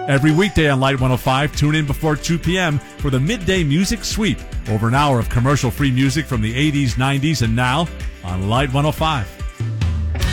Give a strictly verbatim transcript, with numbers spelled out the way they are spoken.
Every weekday on Light one oh five, tune in before two p.m. for the Midday Music Sweep. Over an hour of commercial-free music from the eighties, nineties, and now on Light one oh five.